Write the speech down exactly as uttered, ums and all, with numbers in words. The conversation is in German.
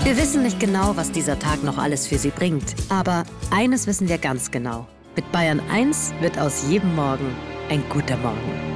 Wir wissen nicht genau, was dieser Tag noch alles für Sie bringt. Aber eines wissen wir ganz genau. Mit Bayern eins wird aus jedem Morgen ein guter Morgen.